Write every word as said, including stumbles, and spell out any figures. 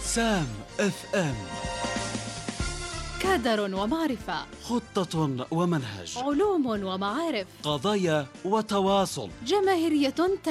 سام اف ام. كادر ومعرفة، خطة ومنهج، علوم ومعارف، قضايا وتواصل، جماهيرية